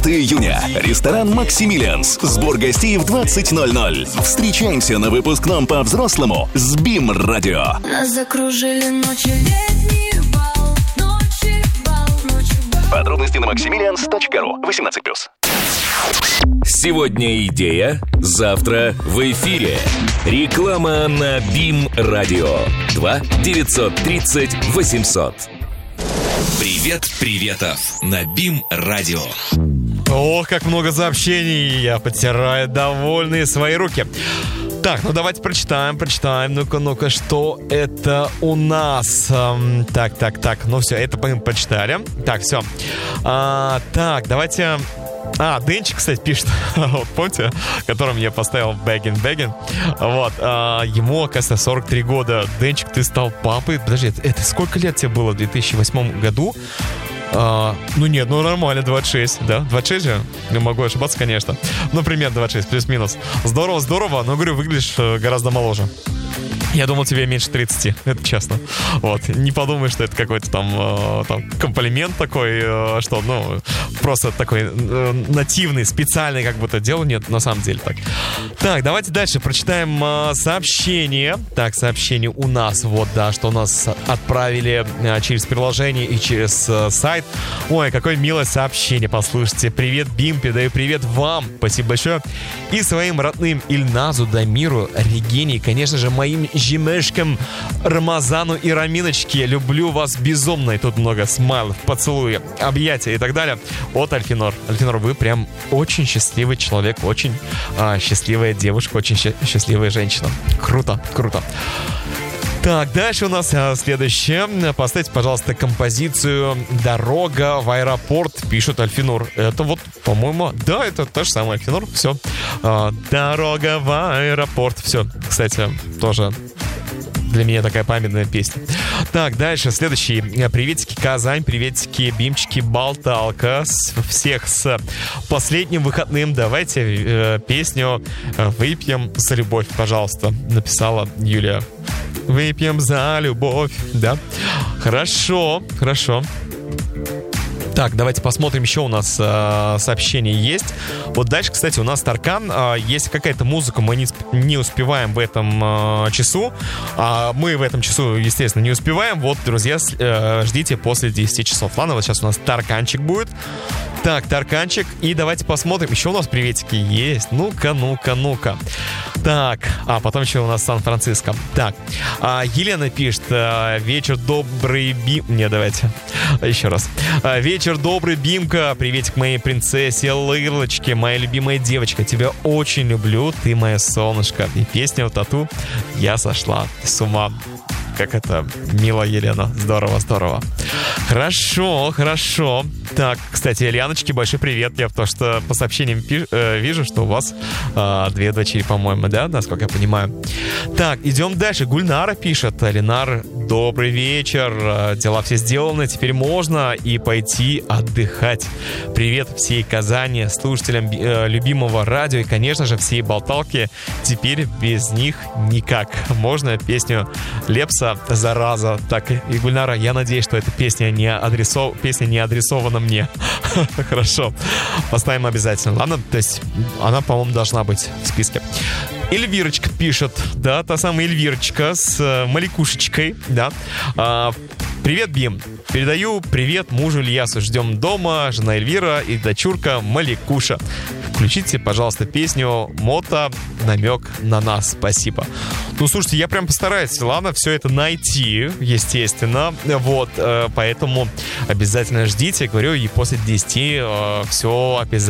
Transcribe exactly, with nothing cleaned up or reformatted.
девятого июня. Ресторан «Максимилианс». Сбор гостей в двадцать ноль ноль. Встречаемся на выпускном по-взрослому с БИМ-радио. Нас закружили ночи, летний бал, ночи, бал, ночи, бал. Подробности на максимилианс точка ру. восемнадцать плюс. Сегодня идея, завтра в эфире. Реклама на БИМ-радио. два девятьсот тридцать восемьсот. Привет, приветов на БИМ-радио. Ох, как много сообщений. Я потираю довольные свои руки. Так, ну давайте прочитаем, прочитаем. Ну-ка, ну-ка, что это у нас? Эм, так, так, так. Ну все, это мы прочитали. Так, все. А, так, давайте... А, Денчик, кстати, пишет, вот помните, которым я поставил Бэггин Бэггин. Вот, а, ему, оказывается, сорок три года. Денчик, ты стал папой. Подожди, это, это сколько лет тебе было в две тысячи восьмом году? А, ну нет, ну нормально, двадцать шесть, да? двадцать шесть же? Я могу ошибаться, конечно. Ну, примерно двадцать шесть, плюс-минус. Здорово, здорово, но, говорю, выглядишь гораздо моложе. Я думал, тебе меньше тридцати, это честно. Вот, не подумай, что это какой-то там, э, там комплимент такой, э, что, ну, просто такой э, нативный, специальный как будто дело. Нет, на самом деле так. Так, давайте дальше прочитаем э, сообщение. Так, сообщение у нас, вот, да, что нас отправили э, через приложение и через э, сайт. Ой, какое милое сообщение, послушайте. Привет, Бим, передаю привет вам, спасибо большое. И своим родным Ильназу, Дамиру, Регине, и, конечно же, моим Жимешкам, Рамазану и Раминочке. Люблю вас безумно. И тут много смайлов, поцелуи, объятия и так далее от Альфинор. Альфинор, вы прям очень счастливый человек, очень а, счастливая девушка, очень щ- счастливая женщина. Круто, круто. Так, дальше у нас а, следующее. Поставьте, пожалуйста, композицию «Дорога в аэропорт», пишет Альфинур. Это вот, по-моему, да, это то же самое, Альфинур. Все. А, «Дорога в аэропорт». Все, кстати, тоже для меня такая памятная песня. Так, дальше, следующий. Приветики, Казань, приветики, Бимчики, Болталка. С, всех с последним выходным. Давайте э, песню «Выпьем за любовь», пожалуйста, написала Юлия. Выпьем за любовь, да? Хорошо, хорошо. Так, давайте посмотрим, еще у нас э, сообщение есть. Вот дальше, кстати, у нас Таркан. Э, если какая-то музыка мы не, не успеваем в этом э, часу, а мы в этом часу, естественно, не успеваем, вот, друзья, э, ждите после десяти часов. Ладно, вот сейчас у нас Тарканчик будет. Так, Тарканчик. И давайте посмотрим. Еще у нас приветики есть. Ну-ка, ну-ка, ну-ка. Так, а потом еще у нас Сан-Франциско. Так, а, Елена пишет: вечер добрый, Бим... Не, давайте еще раз. а, Вечер добрый, Бимка. Приветик моей принцессе Лырлочке, моя любимая девочка. Тебя очень люблю, ты моя солнышко. И песня вот тату «Я сошла с ума». Как это мило, Елена. Здорово, здорово. Хорошо, хорошо. Так, кстати, Ильяночке большой привет. Я потому что по сообщениям пиш, э, вижу, что у вас э, две дочери, по-моему, да? Насколько я понимаю. Так, идем дальше. Гульнара пишет: Ленар, добрый вечер. Дела все сделаны, теперь можно и пойти отдыхать. Привет всей Казани, слушателям э, любимого радио и, конечно же, всей Болталки. Теперь без них никак. Можно песню Лепса «Зараза». Так, и Гульнара, я надеюсь, что эта песня не, адресов... песня не адресована мне. Хорошо, поставим обязательно. Ладно, то есть она, по-моему, должна быть в списке. Эльвирочка пишет, да, та самая Эльвирочка с э, Маликушечкой, да. А, привет, Бим. Передаю привет мужу Ильясу. Ждем дома, жена Эльвира и дочурка Маликуша. Включите, пожалуйста, песню «Мото. Намек на нас». Спасибо. Ну, слушайте, я прям постараюсь, ладно, все это найти, естественно. Вот, э, поэтому обязательно ждите, говорю, и после десяти э, все обязательно.